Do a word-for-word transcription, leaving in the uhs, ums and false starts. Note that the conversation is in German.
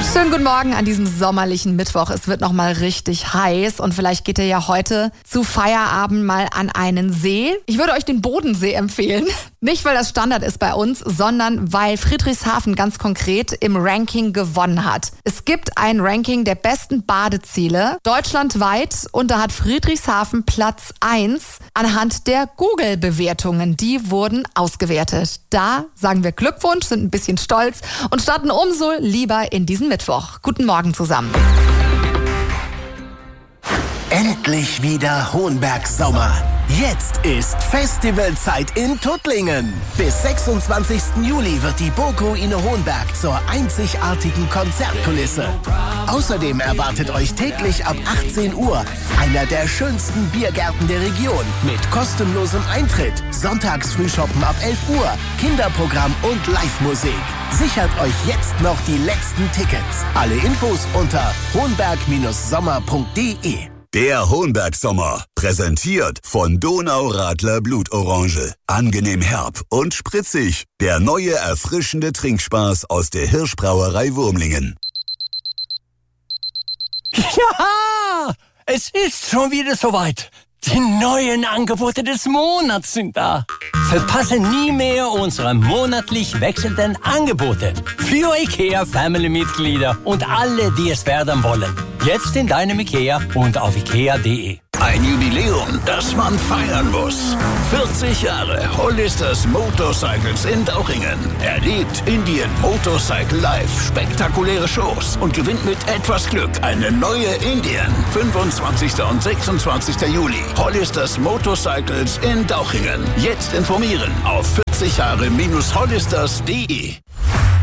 Schönen guten Morgen an diesem sommerlichen Mittwoch. Es wird noch mal richtig heiß und vielleicht geht ihr ja heute zu Feierabend mal an einen See. Ich würde euch den Bodensee empfehlen. Nicht, weil das Standard ist bei uns, sondern weil Friedrichshafen ganz konkret im Ranking gewonnen hat. Es gibt ein Ranking der besten Badeziele deutschlandweit und da hat Friedrichshafen Platz eins anhand der Google-Bewertungen. Die wurden ausgewertet. Da sagen wir Glückwunsch, sind ein bisschen stolz und starten umso lieber in diesen Mittwoch. Guten Morgen zusammen. Endlich wieder Hohenberg-Sommer. Jetzt ist Festivalzeit in Tuttlingen. Bis sechsundzwanzigsten Juli wird die Boko Ine Hohenberg zur einzigartigen Konzertkulisse. Außerdem erwartet euch täglich ab achtzehn Uhr einer der schönsten Biergärten der Region mit kostenlosem Eintritt, Sonntagsfrühshoppen ab elf Uhr, Kinderprogramm und Live-Musik. Sichert euch jetzt noch die letzten Tickets. Alle Infos unter hohenberg sommer punkt de. Der Hohenberg-Sommer, präsentiert von Donauradler Blutorange. Angenehm herb und spritzig. Der neue erfrischende Trinkspaß aus der Hirschbrauerei Wurmlingen. Ja, es ist schon wieder soweit. Die neuen Angebote des Monats sind da. Verpasse nie mehr unsere monatlich wechselnden Angebote. Für IKEA Family-Mitglieder und alle, die es werden wollen. Jetzt in deinem IKEA und auf ikea punkt de. Ein Jubiläum, das man feiern muss. vierzig Jahre Hollisters Motorcycles in Dauchingen. Erlebt Indian Motorcycle Live, spektakuläre Shows und gewinnt mit etwas Glück eine neue Indian. fünfundzwanzigsten und sechsundzwanzigsten Juli. Hollisters Motorcycles in Dauchingen. Jetzt informieren auf vierzig Jahre Hollisters punkt de.